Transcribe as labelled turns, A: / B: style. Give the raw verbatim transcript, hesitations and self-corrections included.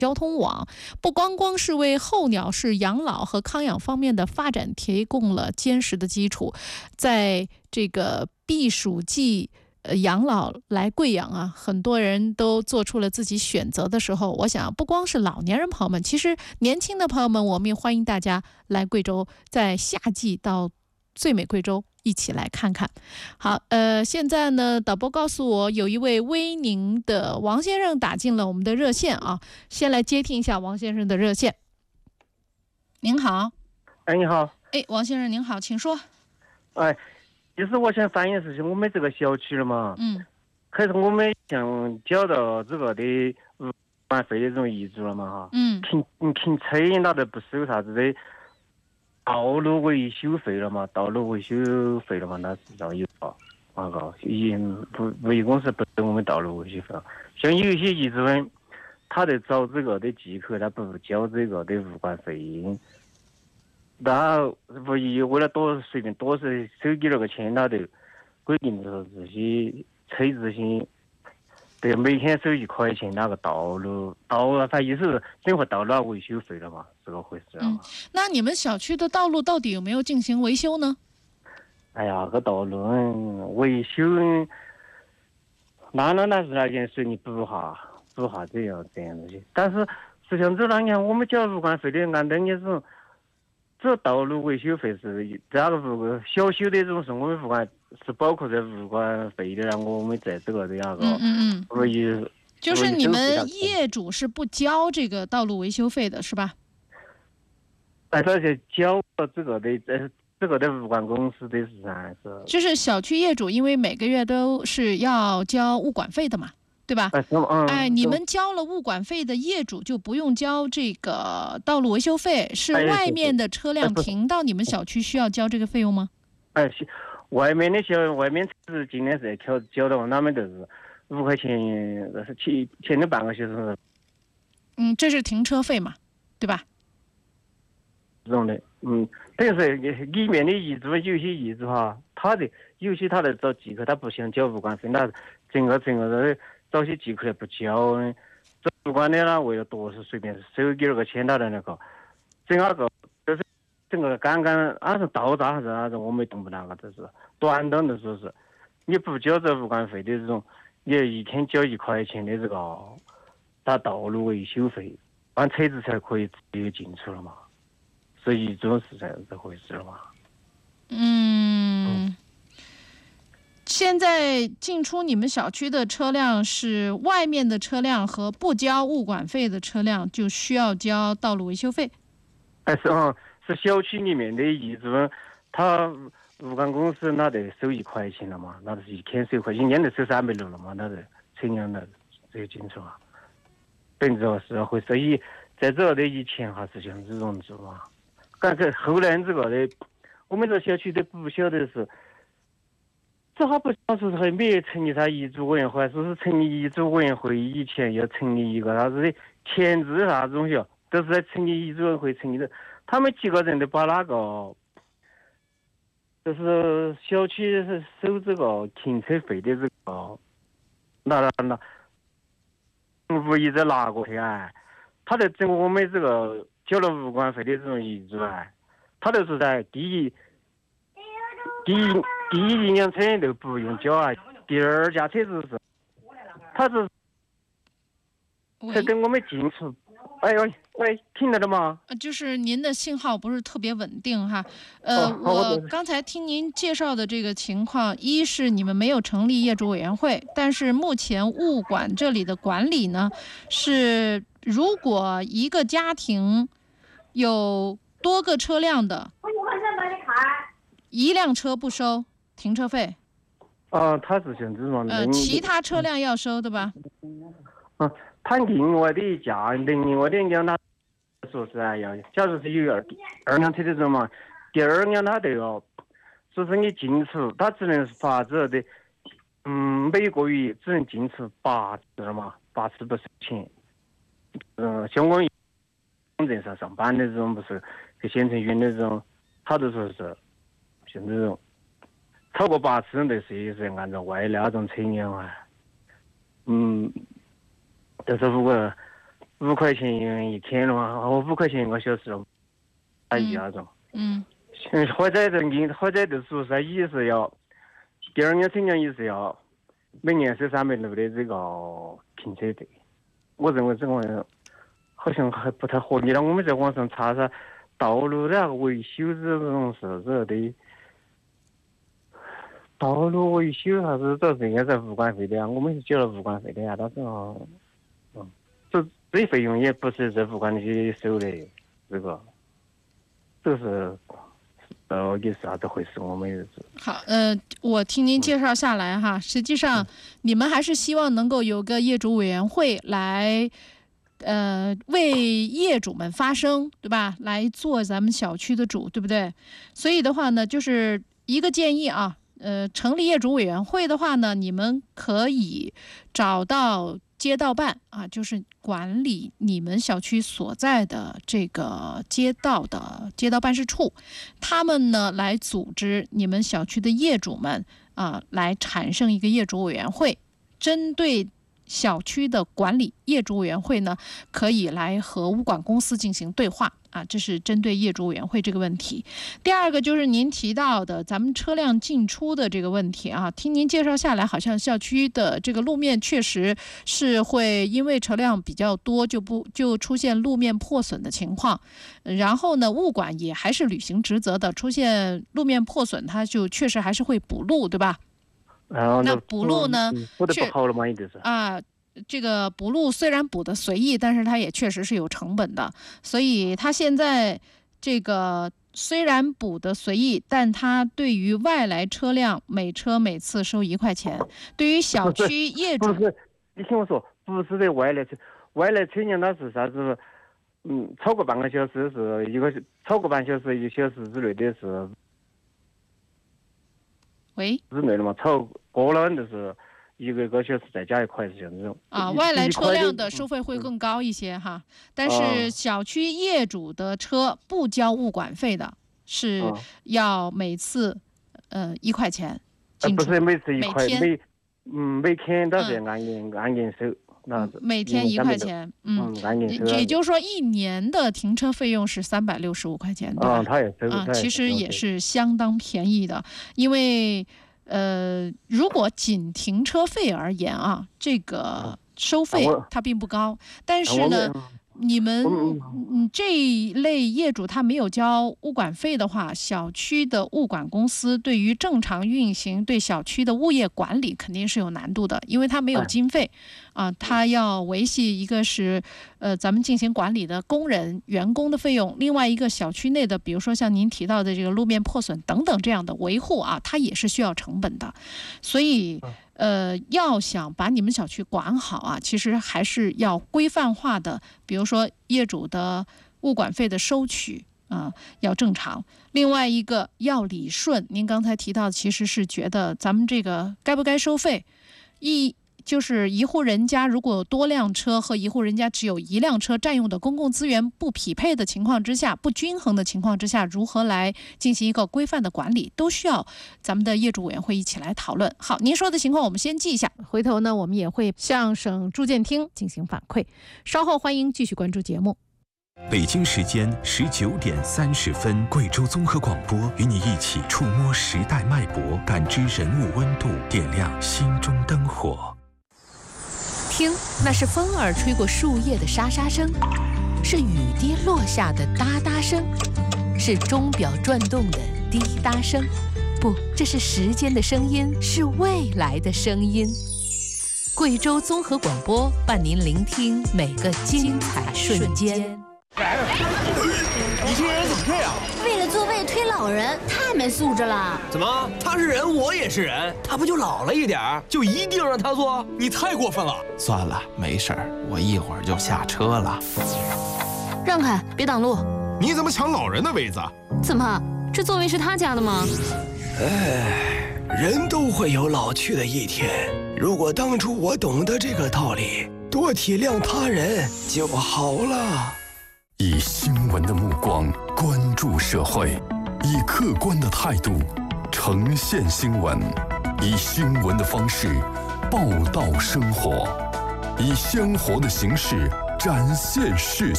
A: 交通网，不光光是为候鸟式养老和康养方面的发展提供了坚实的基础，在这个避暑季呃，养老来贵阳啊，很多人都做出了自己选择的时候，我想不光是老年人朋友们，其实年轻的朋友们，我们也欢迎大家来贵州，在夏季到最美贵州一起来看看。好，呃，现在呢，导播告诉我有一位威宁的王先生打进了我们的热线啊，先来接听一下王先生的热线。您好。
B: 哎，你好。
A: 哎，王先生您好，请说。
B: 哎。就是我想反映的事情，我们这个小区了嘛，
A: 嗯，
B: 可是我们想交到这个的物管费的这种遗嘱了嘛哈，
A: 嗯，
B: 停停车那都不收啥子的道路维修费了嘛，道路维修费了嘛，那是要有啊，那个已不物业公司不收我们道路维修费了。像有一些遗嘱人，他在找这个的借口，他不交这个的物管费用。那物业为了多随便多是收几那个钱，他都规定说这些车子些对每天收一块钱那个道路道，他意思整个道路维修费了嘛，这个回事啊。
A: 嗯，那你们小区的道路到底有没有进行维修呢？
B: 哎呀，个道路维修，那那那是那件事你补下补下这样这样东西，但是实际上这两年我们交物管费的按等于是。这道路维修费是这个物小修的这种是我们物管是包括在物管费的，我们在这个的那个
A: 嗯嗯
B: 物业，
A: 就是你们业主是不交这个道路维修费的是吧？
B: 哎，而且交这个的呃这个的物管公司的是啥是？
A: 就是小区业主因为每个月都是要交物管费的嘛。对吧？
B: 哎，嗯、
A: 哎，你们交了物管费的业主就不用交这个道路维修费，是外面的车辆停到你们小区需要交这个费用吗？
B: 哎，外面的小外面是今天是交交的，他们都是五块钱，是前前的半个小时。
A: 嗯，这是停车费嘛，对吧？
B: 这种的，嗯，等于是里面的业主有些业主哈，他的有些他在找借口，他不想交物管费，那整个整个的。找些借口来不交，这物管的呢，为了多是随便收几二个钱他的那个，整那个就是整个刚刚按是到账还是那种，我没懂不那个，这是短短的说是，你不交这物管费的这种，你一天交一块钱的这个打道路维修费，完车子才可以自由进出了嘛，所以这种是这这回事了嘛。
A: 嗯。嗯，现在进出你们小区的车辆是外面的车辆和不交物管费的车辆就需要交道路维修费。
B: 哎，是啊，是小区里面的业主，他物管公司那得收一块钱了嘛，那是一天收一块钱，一年得收三百六了嘛，那是成年的这个进出啊。等于说是会所以在这的以前还是像这种做嘛，但是后来这个的，我们这小区都不晓得是。这还不晓得还没有成立啥遗嘱委员会，说是成立遗嘱委员会以前要成立一个啥子的签字啥子东西，都是在成立遗嘱委员会成立的。他们几个人都把那个，就是小区是收这个停车费的这个，那那那，物业再拿过去哎，他在整我们这个交了物管费的这种遗嘱哎，他都是在第一第一。第一辆车都不用交啊，第二家车子是，他是，才跟我们进出。哎呦，喂，听得到吗？
A: 就是您的信号不是特别稳定哈。呃，
B: 哦、
A: 我刚才听您介绍的这个情况，一是你们没有成立业主委员会，但是目前物管这里的管理呢，是如果一个家庭有多个车辆的，一辆车不收停车费。
B: 啊，他是像这种。
A: 呃，其他车辆要收的吧？
B: 嗯，他另外的一家，另外的辆他说是哎呀，假如是有二二辆车的人嘛，第二辆他都要，说是你进出，他只能罚这的，嗯，每个月只能进出八次了嘛，八次不收钱。嗯，像我们镇上上班的这种，不是去县城员的这种，他都说是像这种。超过八次的是也是按照外那种车辆啊，嗯，但是如果五块钱一天了嘛，我五块钱一个小时了，打一那种。
A: 嗯。
B: 或者的银，或者的宿舍也是要，第二年春节也是要，每年是三百六的这个停车费。我认为这个好像还不太合理了。我们在网上查查，道路的那个维修这种是这的，道路维修还是都是应该在物管费的啊，我们是交了物管费的呀，但是啊，嗯，这这费用也不是在物管局收的，这个，这是。呃，也是啥子回事？我们也是。
A: 好，呃，我听您介绍下来哈，实际上你们还是希望能够有个业主委员会来，呃，为业主们发声，对吧？来做咱们小区的主，对不对？所以的话呢，就是一个建议啊，呃，成立业主委员会的话呢，你们可以找到街道办啊，就是管理你们小区所在的这个街道的街道办事处，他们呢来组织你们小区的业主们啊，来产生一个业主委员会，针对小区的管理，业主委员会呢可以来和物管公司进行对话啊，这是针对业主委员会这个问题。第二个就是您提到的咱们车辆进出的这个问题啊，听您介绍下来，好像小区的这个路面确实是会因为车辆比较多，就不就出现路面破损的情况。然后呢，物管也还是履行职责的，出现路面破损，它就确实还是会补路，对吧？那补路呢？
B: 补的不好了嘛，一定是
A: 啊。这个补路虽然补的随意，但是它也确实是有成本的，所以它现在这个虽然补的随意，但它对于外来车辆每车每次收一块钱，对于小区业主
B: 不是，你听我说，不是的外来车，外来车辆它是啥子？嗯，超过半个小时是一个，超过半小时一个小时之内的是，
A: 喂，
B: 之内的嘛，超过了就是。一个个小时再加一块是这样子
A: 啊，外来车辆的收费会更高一些哈，但是小区业主的车不交物管费的，是要每次呃一块钱进出，
B: 不是每次一块，每嗯每天都是按年按年收，那
A: 每天一块钱，嗯，
B: 按年收，
A: 也就是说一年的停车费用是三百六十五块钱，对吧？
B: 啊，他也收
A: 啊，其实也是相当便宜的，因为。呃，如果仅停车费而言啊，这个收费它并不高，但是呢，你们嗯这一类业主他没有交物管费的话，小区的物管公司对于正常运行对小区的物业管理肯定是有难度的，因为他没有经费啊，他要维系一个是呃咱们进行管理的工人员工的费用，另外一个小区内的比如说像您提到的这个路面破损等等这样的维护啊，它也是需要成本的，所以呃要想把你们小区管好啊，其实还是要规范化的，比如说业主的物管费的收取啊要正常，另外一个要理顺。您刚才提到其实是觉得咱们这个该不该收费，一就是一户人家如果有多辆车和一户人家只有一辆车占用的公共资源不匹配的情况之下，不均衡的情况之下，如何来进行一个规范的管理，都需要咱们的业主委员会一起来讨论。好，您说的情况我们先记一下，回头呢我们也会向省住建厅进行反馈，稍后欢迎继续关注节目。
C: 北京时间十九点三十分，贵州综合广播与你一起触摸时代脉搏，感知人物温度，点亮心中灯火。
D: 听，那是风儿吹过树叶的沙沙声，是雨滴落下的哒哒声，是钟表转动的滴答声。不，这是时间的声音，是未来的声音。贵州综合广播伴您聆听每个精彩瞬间。
E: 你这人怎么这样？
F: 为了座位推老人，太没素质了。
E: 怎么？他是人，我也是人，他不就老了一点儿，就一定让他坐？你太过分了。
G: 算了，没事儿，我一会儿就下车了。
F: 让开，别挡路。
H: 你怎么抢老人的位子？
F: 怎么？这座位是他家的吗？
I: 哎，人都会有老去的一天。如果当初我懂得这个道理，多体谅他人就好了。
J: 以新闻的目光关注社会，以客观的态度呈现新闻，以新闻的方式报道生活，以鲜活的形式展现视